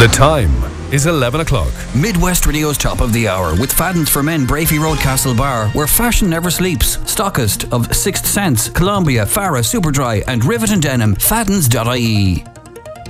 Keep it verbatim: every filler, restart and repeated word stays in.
The time is eleven o'clock. Midwest Radio's top of the hour with Fadden's for Men, Brafey Road, Castle Bar, where fashion never sleeps. Stockist of Sixth Sense, Columbia, Farah, Superdry and Rivet and Denim. Faddens dot I E.